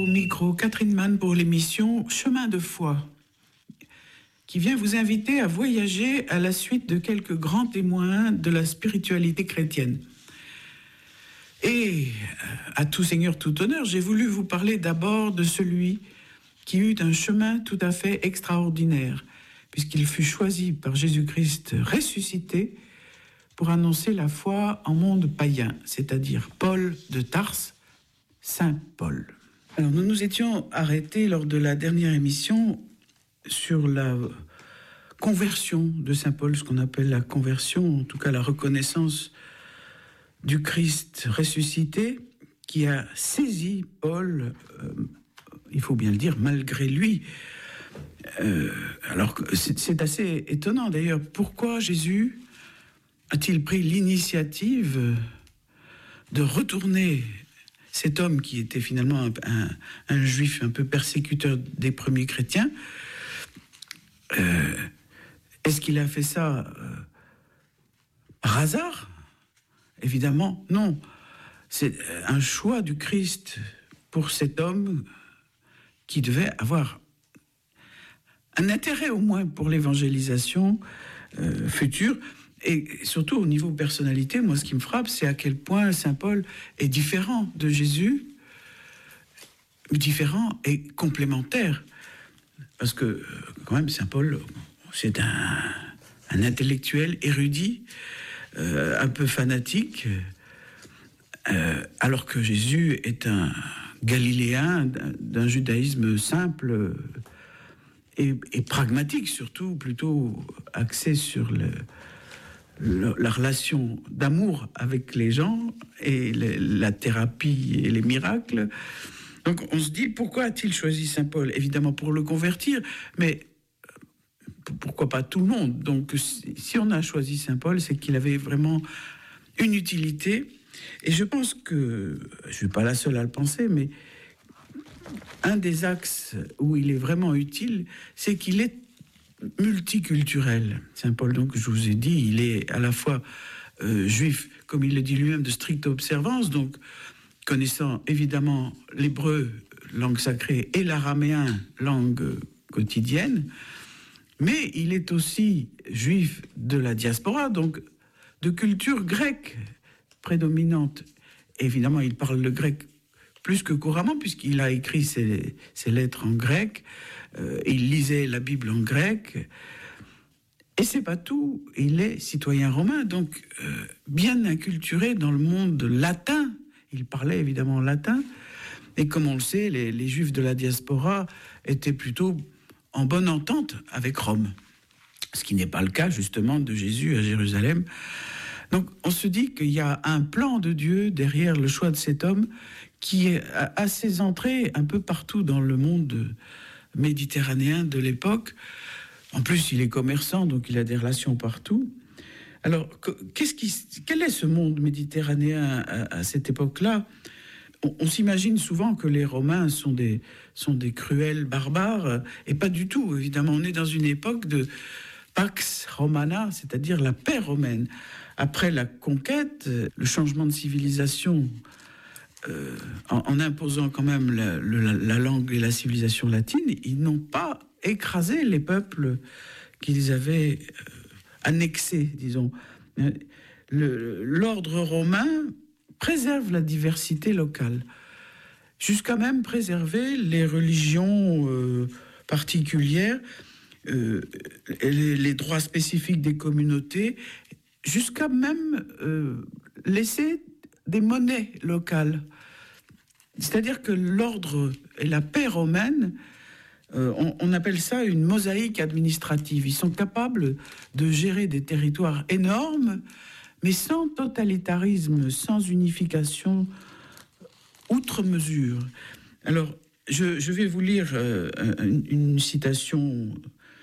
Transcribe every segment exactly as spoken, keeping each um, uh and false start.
Au micro, Catherine Mann pour l'émission Chemin de foi, qui vient vous inviter à voyager à la suite de quelques grands témoins de la spiritualité chrétienne. Et à tout seigneur, tout honneur, j'ai voulu vous parler d'abord de celui qui eut un chemin tout à fait extraordinaire, puisqu'il fut choisi par Jésus-Christ ressuscité pour annoncer la foi en monde païen, c'est-à-dire Paul de Tarse, Saint Paul. Alors, nous nous étions arrêtés lors de la dernière émission sur la conversion de Saint Paul, ce qu'on appelle la conversion, en tout cas la reconnaissance du Christ ressuscité, qui a saisi Paul, euh, il faut bien le dire, malgré lui. Euh, alors, c'est, c'est assez étonnant d'ailleurs. Pourquoi Jésus a-t-il pris l'initiative de retourner cet homme qui était finalement un, un, un juif un peu persécuteur des premiers chrétiens? euh, Est-ce qu'il a fait ça euh, par hasard? Évidemment, non. C'est un choix du Christ pour cet homme qui devait avoir un intérêt au moins pour l'évangélisation euh, future. Et surtout au niveau personnalité, moi ce qui me frappe, c'est à quel point Saint Paul est différent de Jésus, différent et complémentaire. Parce que quand même Saint Paul, c'est un, un intellectuel érudit, euh, un peu fanatique, euh, alors que Jésus est un Galiléen d'un, d'un judaïsme simple et, et pragmatique surtout, plutôt axé sur le la relation d'amour avec les gens et les, la thérapie et les miracles. Donc on se dit, pourquoi a-t-il choisi Saint Paul? Évidemment pour le convertir, mais pourquoi pas tout le monde? Donc si on a choisi Saint Paul, c'est qu'il avait vraiment une utilité. Et je pense que, je ne suis pas la seule à le penser, mais un des axes où il est vraiment utile, c'est qu'il est multiculturel. Saint Paul, donc, je vous ai dit, il est à la fois euh, juif, comme il le dit lui-même, de stricte observance, donc connaissant évidemment l'hébreu, langue sacrée, et l'araméen, langue quotidienne, mais il est aussi juif de la diaspora, donc de culture grecque prédominante. Évidemment, il parle le grec plus que couramment, puisqu'il a écrit ses, ses lettres en grec, euh, il lisait la Bible en grec, et c'est pas tout, il est citoyen romain, donc euh, bien inculturé dans le monde latin. Il parlait évidemment latin, et comme on le sait, les, les Juifs de la diaspora étaient plutôt en bonne entente avec Rome, ce qui n'est pas le cas justement de Jésus à Jérusalem. Donc on se dit qu'il y a un plan de Dieu derrière le choix de cet homme qui a ses entrées un peu partout dans le monde méditerranéen de l'époque. En plus, il est commerçant, donc il a des relations partout. Alors, qu'est-ce qui, quel est ce monde méditerranéen à, à cette époque-là? on, on s'imagine souvent que les Romains sont des, sont des cruels barbares, et pas du tout, évidemment. On est dans une époque de Pax Romana, c'est-à-dire la paix romaine. Après la conquête, le changement de civilisation, Euh, en, en imposant quand même la, la, la langue et la civilisation latine, ils n'ont pas écrasé les peuples qu'ils avaient euh, annexés, disons. Le, l'ordre romain préserve la diversité locale, jusqu'à même préserver les religions euh, particulières, euh, les, les droits spécifiques des communautés, jusqu'à même euh, laisser des monnaies locales. C'est-à-dire que l'ordre et la paix romaine, euh, on, on appelle ça une mosaïque administrative. Ils sont capables de gérer des territoires énormes, mais sans totalitarisme, sans unification outre mesure. Alors, je, je vais vous lire euh, une, une citation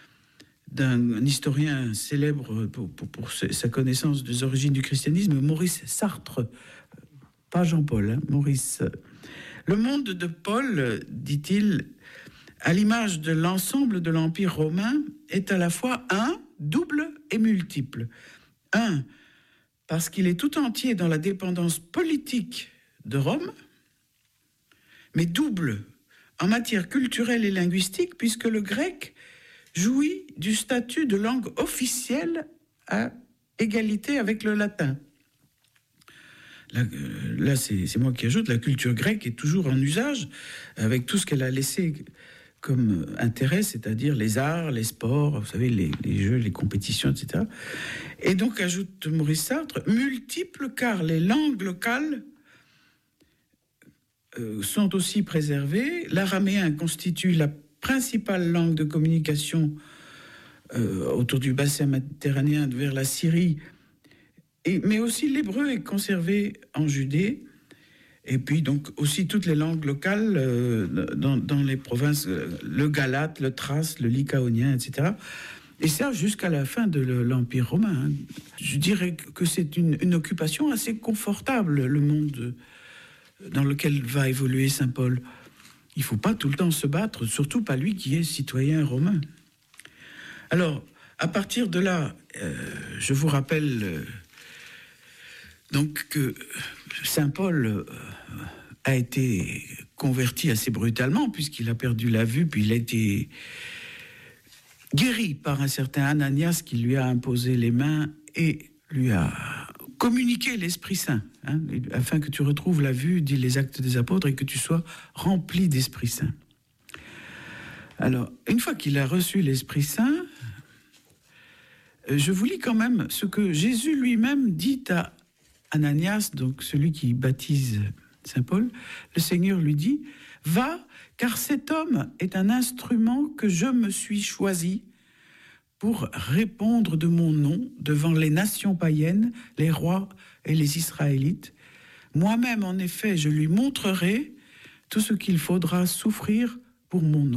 d'un historien célèbre pour, pour, pour sa connaissance des origines du christianisme, Maurice Sartre, pas Jean-Paul, hein, Maurice. Le monde de Paul, dit-il, à l'image de l'ensemble de l'Empire romain, est à la fois un, double et multiple. Un, parce qu'il est tout entier dans la dépendance politique de Rome, mais double, en matière culturelle et linguistique, puisque le grec jouit du statut de langue officielle à égalité avec le latin. Là, euh, là c'est, c'est moi qui ajoute, la culture grecque est toujours en usage, avec tout ce qu'elle a laissé comme intérêt, c'est-à-dire les arts, les sports, vous savez, les, les jeux, les compétitions, et cetera. Et donc, ajoute Maurice Sartre, multiples car les langues locales euh, sont aussi préservées. L'araméen constitue la principale langue de communication euh, autour du bassin méditerranéen vers la Syrie, et, mais aussi l'hébreu est conservé en Judée. Et puis, donc, aussi toutes les langues locales euh, dans, dans les provinces, euh, le galate, le thrace, le lycaonien, et cetera. Et ça jusqu'à la fin de l'Empire romain. Hein. Je dirais que c'est une, une occupation assez confortable, le monde dans lequel va évoluer saint Paul. Il ne faut pas tout le temps se battre, surtout pas lui qui est citoyen romain. Alors, à partir de là, euh, je vous rappelle... Euh, Donc que saint Paul euh, a été converti assez brutalement puisqu'il a perdu la vue, puis il a été guéri par un certain Ananias qui lui a imposé les mains et lui a communiqué l'Esprit Saint, hein, afin que tu retrouves la vue, dit les Actes des Apôtres, et que tu sois rempli d'Esprit Saint. Alors, une fois qu'il a reçu l'Esprit Saint, je vous lis quand même ce que Jésus lui-même dit à Ananias, donc celui qui baptise saint Paul. Le Seigneur lui dit « Va, car cet homme est un instrument que je me suis choisi pour répondre de mon nom devant les nations païennes, les rois et les Israélites. Moi-même, en effet, je lui montrerai tout ce qu'il faudra souffrir pour mon nom. »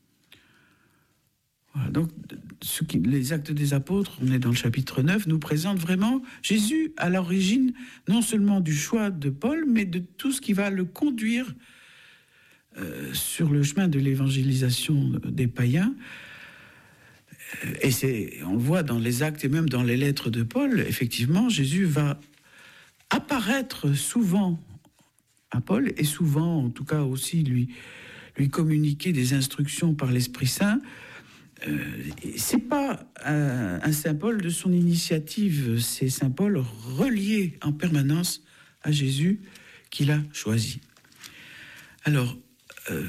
Voilà, donc, ce qui, les Actes des Apôtres, on est dans le chapitre neuf, nous présentent vraiment Jésus à l'origine non seulement du choix de Paul, mais de tout ce qui va le conduire euh, sur le chemin de l'évangélisation des païens. Et c'est, on le voit dans les actes et même dans les lettres de Paul, effectivement, Jésus va apparaître souvent à Paul, et souvent, en tout cas aussi, lui, lui communiquer des instructions par l'Esprit Saint. Euh, c'est pas un, un saint Paul de son initiative, c'est saint Paul relié en permanence à Jésus qu'il a choisi. Alors, euh,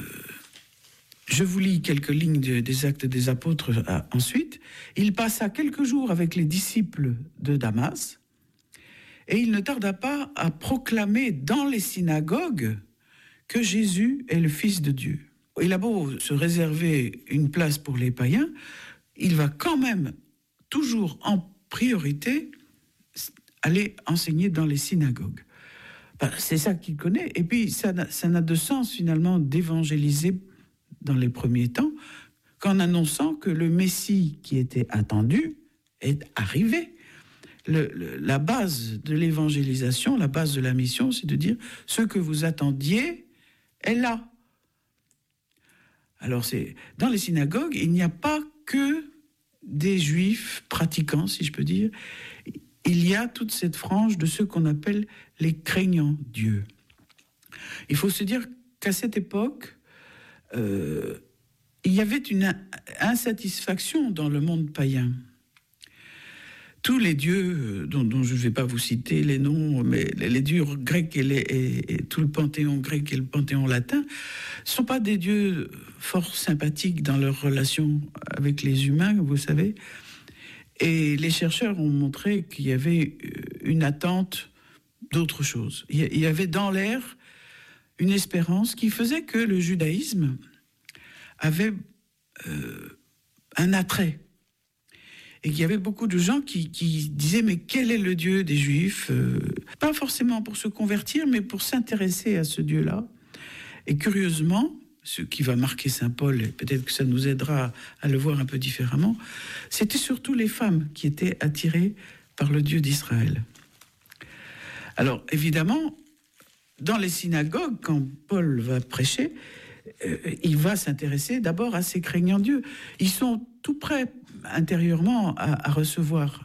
je vous lis quelques lignes de, des Actes des Apôtres à, ensuite. Il passa quelques jours avec les disciples de Damas, et il ne tarda pas à proclamer dans les synagogues que Jésus est le Fils de Dieu. Il a beau se réserver une place pour les païens, il va quand même toujours en priorité aller enseigner dans les synagogues. Ben, c'est ça qu'il connaît. Et puis, ça n'a, ça n'a de sens finalement d'évangéliser dans les premiers temps qu'en annonçant que le Messie qui était attendu est arrivé. Le, le, la base de l'évangélisation, la base de la mission, c'est de dire ce que vous attendiez est là. Alors, c'est, dans les synagogues, il n'y a pas que des juifs pratiquants, si je peux dire. Il y a toute cette frange de ceux qu'on appelle les craignants Dieu. Il faut se dire qu'à cette époque, euh, il y avait une insatisfaction dans le monde païen. Tous les dieux, dont, dont je ne vais pas vous citer les noms, mais les dieux grecs et, les, et, et tout le panthéon grec et le panthéon latin, ne sont pas des dieux fort sympathiques dans leur relation avec les humains, vous savez. Et les chercheurs ont montré qu'il y avait une attente d'autre chose. Il y avait dans l'air une espérance qui faisait que le judaïsme avait euh, un attrait. Et qu'il y avait beaucoup de gens qui, qui disaient « Mais quel est le Dieu des Juifs ?» euh, Pas forcément pour se convertir, mais pour s'intéresser à ce Dieu-là. Et curieusement, ce qui va marquer saint Paul, et peut-être que ça nous aidera à le voir un peu différemment, c'était surtout les femmes qui étaient attirées par le Dieu d'Israël. Alors, évidemment, dans les synagogues, quand Paul va prêcher, euh, il va s'intéresser d'abord à ces craignants Dieu. Ils sont tout prêts intérieurement à, à recevoir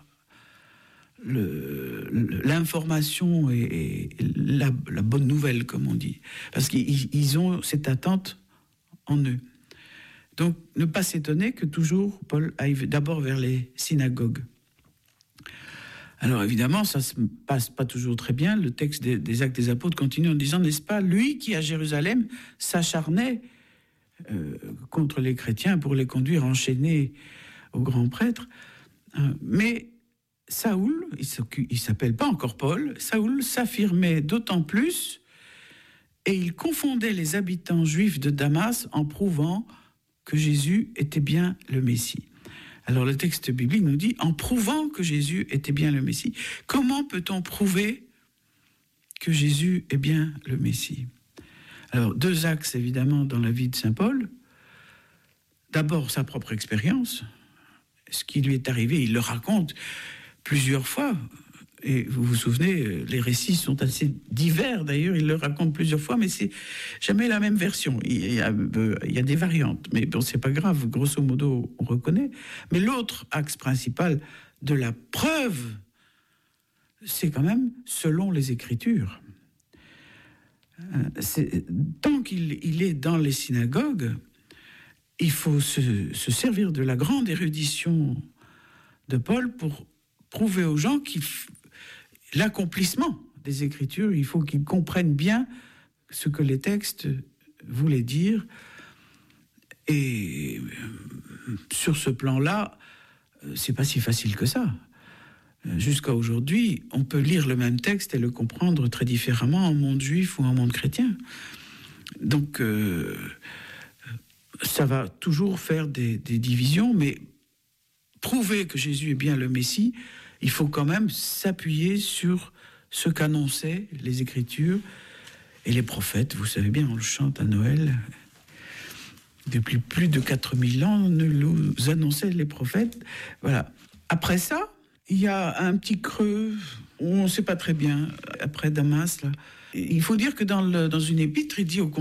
le, l'information et, et la, la bonne nouvelle, comme on dit. Parce qu'ils ils ont cette attente en eux. Donc, ne pas s'étonner que toujours Paul aille d'abord vers les synagogues. Alors évidemment, ça ne se passe pas toujours très bien. Le texte des, des Actes des Apôtres continue en disant, n'est-ce pas, lui qui à Jérusalem s'acharnait euh, contre les chrétiens pour les conduire enchaînés au grand prêtre. Euh, mais Saoul, il ne s'appelle pas encore Paul, Saoul s'affirmait d'autant plus et il confondait les habitants juifs de Damas en prouvant que Jésus était bien le Messie. Alors le texte biblique nous dit, en prouvant que Jésus était bien le Messie. Comment peut-on prouver que Jésus est bien le Messie ? Alors deux axes évidemment dans la vie de saint Paul. D'abord sa propre expérience. Ce qui lui est arrivé, il le raconte plusieurs fois. Et vous vous souvenez, les récits sont assez divers d'ailleurs, il le raconte plusieurs fois, mais c'est jamais la même version. Il y a, euh, il y a des variantes, mais bon, c'est pas grave, grosso modo, on reconnaît. Mais l'autre axe principal de la preuve, c'est quand même selon les Écritures. C'est, tant qu'il il est dans les synagogues, il faut se, se servir de la grande érudition de Paul pour prouver aux gens qu'il l'accomplissement des Écritures, il faut qu'ils comprennent bien ce que les textes voulaient dire. Et sur ce plan-là, c'est pas si facile que ça. Jusqu'à aujourd'hui, on peut lire le même texte et le comprendre très différemment en monde juif ou en monde chrétien. Donc, euh, ça va toujours faire des, des divisions, mais prouver que Jésus est bien le Messie, il faut quand même s'appuyer sur ce qu'annonçaient les Écritures et les prophètes. Vous savez bien, on le chante à Noël. Depuis plus de quatre mille ans, nous annonçaient les prophètes. Voilà. Après ça, il y a un petit creux où on ne sait pas très bien, après Damas. Là. Il faut dire que dans, le, dans une épître, il dit au